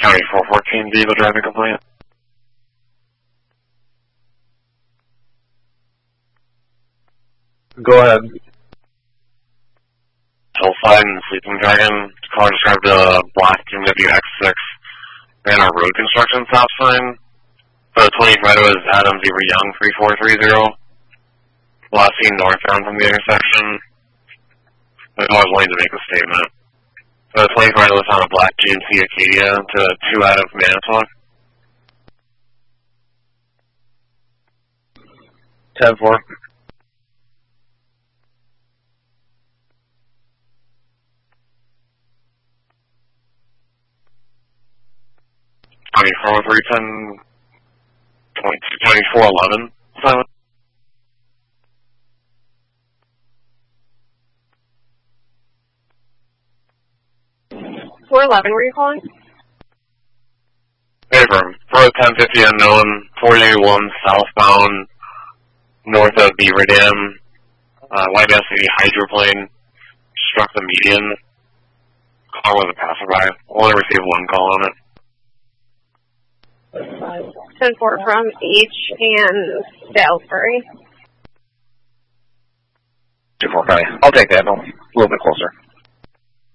County 414, Diva driving complaint. Go ahead. Hillside and Sleeping Dragon. Car described a black BMW X6 and a road construction stop sign. The 25 was Adam Zebra Young 3430. Last seen northbound from the intersection. The car was wanting to make a statement. The 25 was on a black GMC Acadia to 2 out of Manitowoc. 10-4. County 410, 2411, 7. Were you calling? Hey, firm. For 1050 unknown, 481 southbound, north of Beaver Dam, White SUV hydroplane struck the median. Car was a passerby. Only received one call on it. 10-4 from H and Salisbury. 2-4, I'll take that. No, a little bit closer.